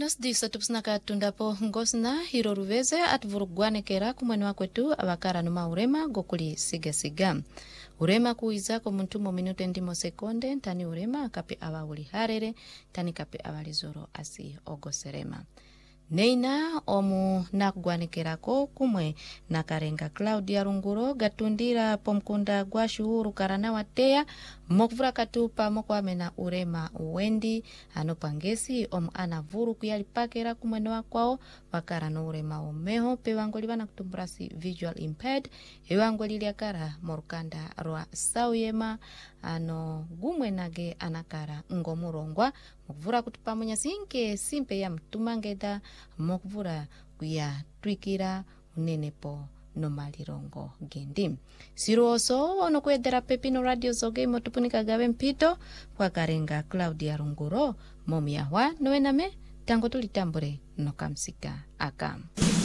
Buenos dias tupsnaka tundapo ngosna hiro ruveze atvurugwanekera kumwene wakwetu abakara numa urema gokuli siga. Urema kuiza ko muntu mu minute ndimo sekonde tani urema kape abawuli harere tani kape abalizoro asi ogoserema. Neina omu nakugwanekerako kumwe nakarenga Claudia Runguro gatundira pomkunda gwa shuhuru karana wateya mokuvura katupa mokwamena urema uwendi anopangesi omu anavuru kuyalipakera kumwene wakwao wakara no urema omeho pewangoli bana kutumbrasi visual impaired ewangoli liakara morukanda rwa sauyema ano gumwe nage anakara ngomurongwa mokuvura kutupamonya sinke simpe ya mtumangeda mokuvura kuya twikira unenepo no malirongo gendi siroso ono kwedera pepino radio zoge motupunika gabe mpito kwa karenga Claudia Runguro momiahwa noename tango tulitambure no kamsika akam.